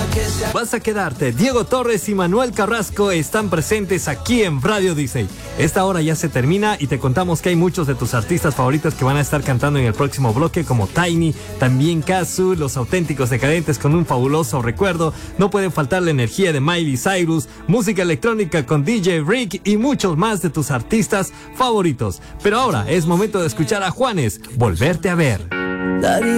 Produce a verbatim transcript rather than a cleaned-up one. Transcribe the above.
Vas a quedarte. Diego Torres y Manuel Carrasco están presentes aquí en Radio Disney. Esta hora ya se termina y te contamos que hay muchos de tus artistas favoritos que van a estar cantando en el próximo bloque, como Tiny, también Kazu, Los Auténticos Decadentes con un fabuloso recuerdo. No puede faltar la energía de Miley Cyrus, música electrónica con D J Rick y muchos más de tus artistas favoritos. Pero ahora es momento de escuchar a Juanes, Volverte a Ver.